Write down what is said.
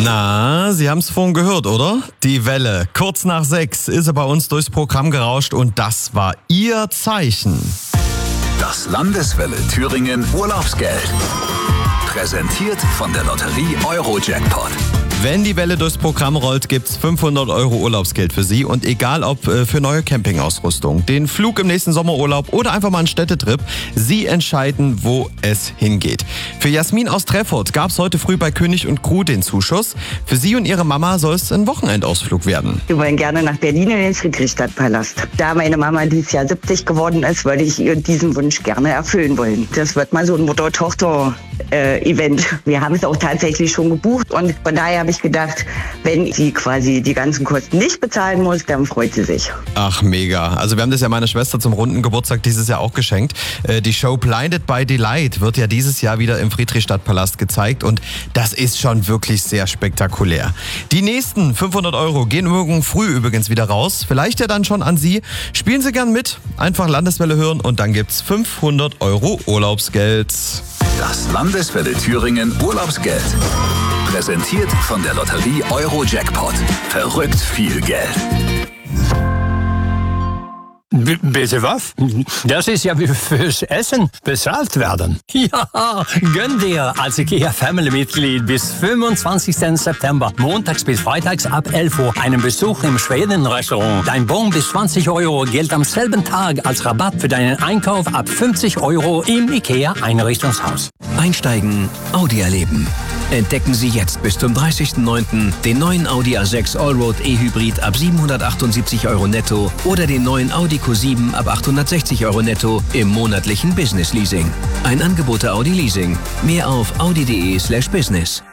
Na, Sie haben es vorhin gehört, oder? Die Welle. Kurz nach 6 ist er bei uns durchs Programm gerauscht und das war Ihr Zeichen. Das Landeswelle Thüringen Urlaubsgeld. Präsentiert von der Lotterie Eurojackpot. Wenn die Welle durchs Programm rollt, gibt's 500 € Urlaubsgeld für Sie. Und egal ob für neue Campingausrüstung, den Flug im nächsten Sommerurlaub oder einfach mal einen Städtetrip, Sie entscheiden, wo es hingeht. Für Jasmin aus Treffurt gab's heute früh bei König und Crew den Zuschuss. Für Sie und Ihre Mama soll es ein Wochenendausflug werden. Wir wollen gerne nach Berlin in den Friedrichstadtpalast. Da meine Mama dieses Jahr 70 geworden ist, würde ich ihr diesen Wunsch gerne erfüllen wollen. Das wird mal so ein Mutter-Tochter-Event. Wir haben es auch tatsächlich schon gebucht und von daher habe ich gedacht, wenn sie quasi die ganzen Kosten nicht bezahlen muss, dann freut sie sich. Ach, mega. Also wir haben das ja meiner Schwester zum runden Geburtstag dieses Jahr auch geschenkt. Die Show Blinded by Delight wird ja dieses Jahr wieder im Friedrichstadtpalast gezeigt und das ist schon wirklich sehr spektakulär. Die nächsten 500 € gehen morgen früh übrigens wieder raus. Vielleicht ja dann schon an Sie. Spielen Sie gern mit, einfach Landeswelle hören und dann gibt's 500 € Urlaubsgeld. Das Landeswelle Thüringen Urlaubsgeld. Präsentiert von der Lotterie Eurojackpot. Verrückt viel Geld. Bitte was? Das ist ja wie fürs Essen bezahlt werden. Ja, gönn dir als IKEA-Family-Mitglied bis 25. September, montags bis freitags ab 11 Uhr, einen Besuch im Schweden-Restaurant. Dein Bon bis 20 € gilt am selben Tag als Rabatt für deinen Einkauf ab 50 € im IKEA-Einrichtungshaus. Einsteigen, Audi erleben. Entdecken Sie jetzt bis zum 30.09. den neuen Audi A6 Allroad E-Hybrid ab 778 € netto oder den neuen Audi Q7 ab 860 € netto im monatlichen Business Leasing. Ein Angebot der Audi Leasing. Mehr auf audi.de/business.